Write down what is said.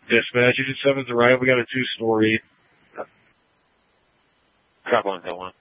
Dispatch, Agent 7's arrival. We got a 2-story. Drop 1 Hill 1.